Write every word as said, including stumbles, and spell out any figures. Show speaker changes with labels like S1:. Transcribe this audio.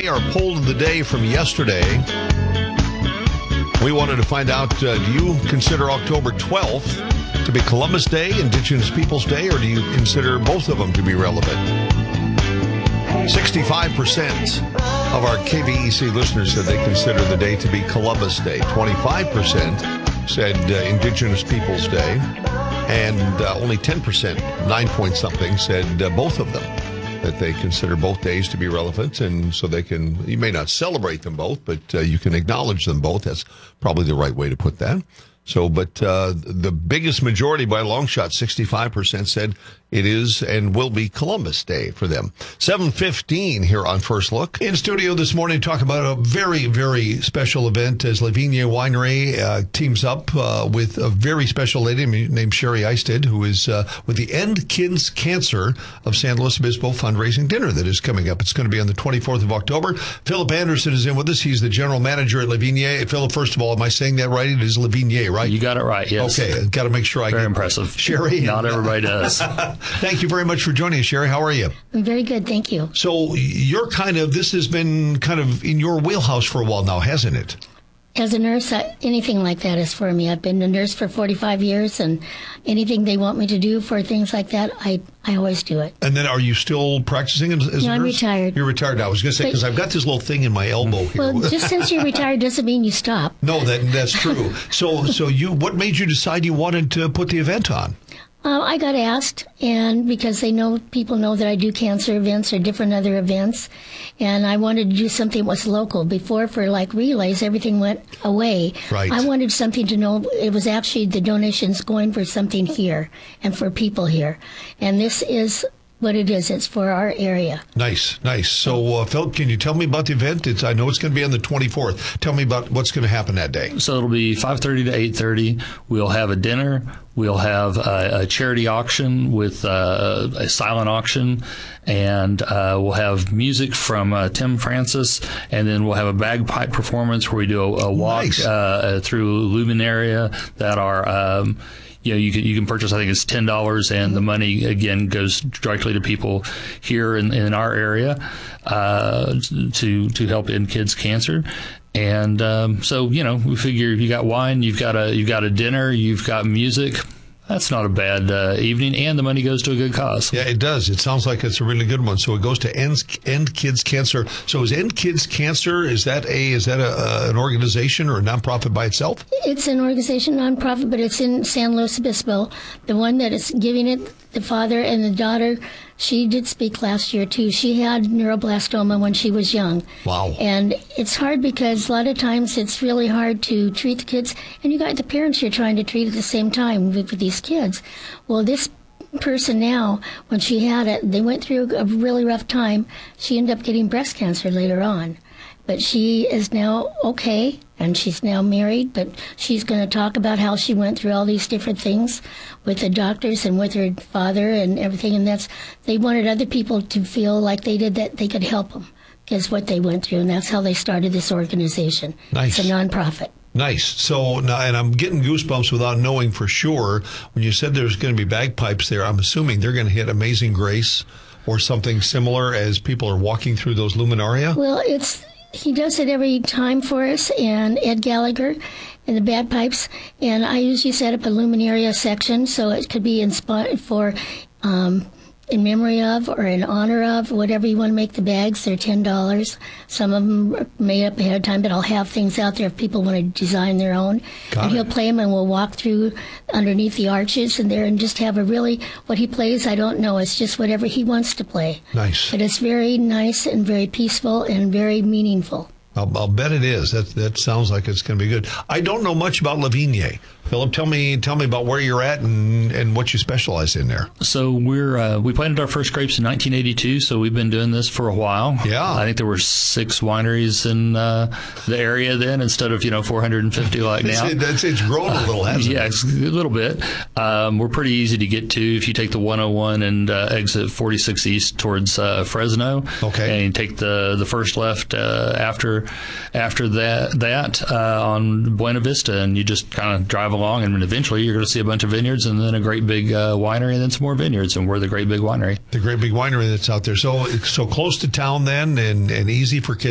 S1: Day, our poll of the day from yesterday. We wanted to find out, uh, do you consider October twelfth to be Columbus Day, Indigenous Peoples Day, or do you consider both of them to be relevant? sixty-five percent of our K V E C listeners said they consider the day to be Columbus Day. twenty-five percent said uh, Indigenous Peoples Day. And uh, only ten percent, nine point something, said uh, both of them, that they consider both days to be relevant. And so they can, you may not celebrate them both, but uh, you can acknowledge them both. That's probably the right way to put that. So, but uh, the biggest majority by a long shot, sixty-five percent, said it is and will be Columbus Day for them. seven fifteen here on First Look. In studio this morning, talk about a very, very special event as Lavinia Winery uh, teams up uh, with a very special lady named Sherry Eisted, who is uh, with the End Kids Cancer of San Luis Obispo fundraising dinner that is coming up. It's going to be on the twenty-fourth of October. Philip Anderson is in with us. He's the general manager at Lavinia. Philip, first of all, am I saying that right? It is Lavinia, right?
S2: You got it right, yes.
S1: Okay, got to make sure I
S2: Very
S1: get
S2: impressive.
S1: Sherry.
S2: Not everybody does.
S1: Thank you very much for joining us, Sherry. How are you?
S3: I'm very good, thank you.
S1: So you're kind of, this has been kind of in your wheelhouse for a while now, hasn't it?
S3: As a nurse, I, anything like that is for me. I've been a nurse for forty-five years, and anything they want me to do for things like that, I, I always do it.
S1: And then are you still practicing as, as
S3: no,
S1: a nurse?
S3: I'm retired.
S1: You're retired now. I was going to say, because I've got this little thing in my elbow here.
S3: Well, just since you're retired doesn't mean you stop.
S1: No, that that's true. So, so you, what made you decide you wanted to put the event on?
S3: Uh, I got asked, and because they know, people know that I do cancer events or different other events, and I wanted to do something that was local. Before, for like relays, everything went away.
S1: Right.
S3: I wanted something to know it was actually the donations going for something here and for people here. And this is what it is. It's for our area.
S1: Nice, nice. So, uh, Phil, can you tell me about the event? It's, I know it's going to be on the twenty-fourth. Tell me about what's going to happen that day.
S2: So it'll be five thirty to eight thirty. We'll have a dinner. We'll have a, a charity auction with uh, a silent auction, and uh, we'll have music from uh, Tim Francis, and then we'll have a bagpipe performance where we do a, a walk
S1: Nice.
S2: uh, through luminaria that are. Um, You know, you can you can purchase. I think it's ten dollars, and the money again goes directly to people here in, in our area uh, to to help end kids' cancer. And um, so, you know, we figure if you got wine, you've got a you've got a dinner, you've got music. That's not a bad uh, evening, and the money goes to a good cause.
S1: Yeah, it does. It sounds like it's a really good one. So it goes to End, End Kids Cancer. So is End Kids Cancer, is that a is that a, uh, an organization or a nonprofit by itself?
S3: It's an organization, nonprofit, but it's in San Luis Obispo. The one that is giving it, the father and the daughter, she did speak last year, too. She had neuroblastoma when she was young.
S1: Wow.
S3: And it's hard because a lot of times it's really hard to treat the kids, and you got the parents you're trying to treat at the same time with, with these kids. Well, this person now, when she had it, they went through a really rough time. She ended up getting breast cancer later on. But she is now okay, and she's now married, but she's going to talk about how she went through all these different things with the doctors and with her father and everything, and that's, they wanted other people to feel like they did, that they could help them, because what they went through, and that's how they started this organization.
S1: Nice.
S3: It's a nonprofit.
S1: Nice. So, now, and I'm getting goosebumps without knowing for sure. When you said there's going to be bagpipes there, I'm assuming they're going to hit Amazing Grace or something similar as people are walking through those luminaria?
S3: Well, it's... He does it every time for us, and Ed Gallagher and the bagpipes. And I usually set up a luminaria section so it could be inspired for, um, in memory of or in honor of, whatever you want to make the bags. They're ten dollars. Some of them are made up ahead of time, but I'll have things out there if people want to design their own.
S1: Got
S3: and
S1: it.
S3: he'll play them, and we'll walk through underneath the arches and there and just have a really, what he plays, I don't know. It's just whatever he wants to play.
S1: Nice.
S3: But it's very nice and very peaceful and very meaningful.
S1: I'll, I'll bet it is. That that sounds like it's going to be good. I don't know much about Lavinia. Philip, tell me tell me about where you're at and, and what you specialize in there.
S2: So we're uh, we planted our first grapes in nineteen eighty-two, so we've been doing this for a while.
S1: Yeah.
S2: I think there were six wineries in uh, the area then, instead of, you know, four hundred fifty like now.
S1: It's, it's, it's grown a little, hasn't
S2: yeah,
S1: it?
S2: it's a little bit. Um, we're pretty easy to get to if you take the one oh one and uh, exit forty-six East towards uh, Fresno.
S1: Okay.
S2: And you take the the first left uh, after after that that uh, on Buena Vista, and you just kind of drive along, and eventually you're going to see a bunch of vineyards, and then a great big uh, winery, and then some more vineyards, and we're the great big winery.
S1: The great big winery that's out there. So so close to town then, and, and easy for kids.